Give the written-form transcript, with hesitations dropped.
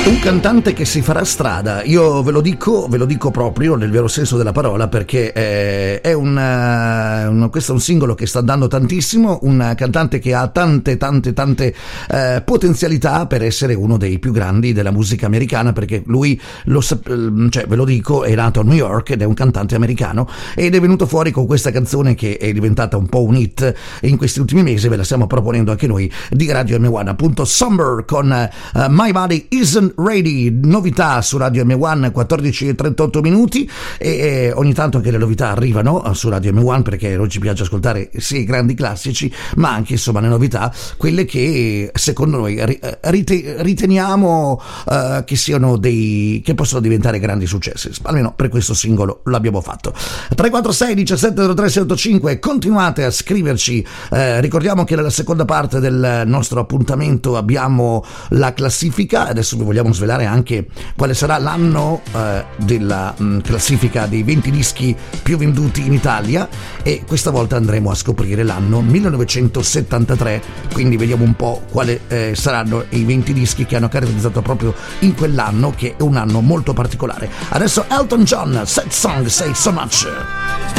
Un cantante che si farà strada, io ve lo dico proprio nel vero senso della parola, perché è questo è un singolo che sta andando tantissimo, un cantante che ha tante potenzialità per essere uno dei più grandi della musica americana, perché lui, ve lo dico, è nato a New York ed è un cantante americano ed è venuto fuori con questa canzone che è diventata un po' un hit e in questi ultimi mesi ve la stiamo proponendo anche noi di Radio M1, appunto Somber con My Body Isn't Ready, novità su Radio M1, 14:38 minuti, e ogni tanto anche le novità arrivano su Radio M1 perché non ci piace ascoltare sì i grandi classici, ma anche insomma le novità, quelle che secondo noi riteniamo che siano che possono diventare grandi successi, almeno per questo singolo l'abbiamo fatto. 346 1703 685, continuate a scriverci, ricordiamo che nella seconda parte del nostro appuntamento abbiamo la classifica, adesso vi vogliamo svelare anche quale sarà l'anno della classifica dei 20 dischi più venduti in Italia, e questa volta andremo a scoprire l'anno 1973, quindi vediamo un po' quali saranno i 20 dischi che hanno caratterizzato proprio in quell'anno, che è un anno molto particolare. Adesso Elton John, Sad Song Say So Much.